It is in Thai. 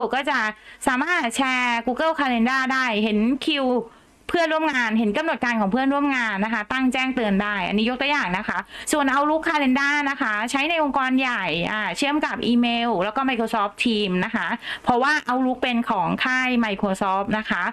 ก็จะสามารถแชร์ Google Calendar ได้เห็นคิวเพื่อนร่วมงานเห็นกำหนดการของเพื่อนร่วมงานนะคะตั้งแจ้งเตือนได้อันนี้ยกตัวอย่างนะคะส่วน Outlook Calendar นะคะใช้ในองค์กรใหญ่เชื่อมกับอีเมลแล้วก็ Microsoft Teams นะคะเพราะว่า Outlook เป็นของค่าย Microsoft นะคะ